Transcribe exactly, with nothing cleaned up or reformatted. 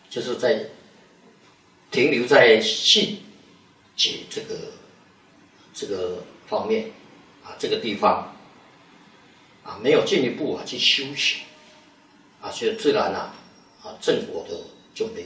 就是在停留在信解这个这个方面啊，这个地方啊，没有进一步啊去修行啊，所以自然啊啊正果的就没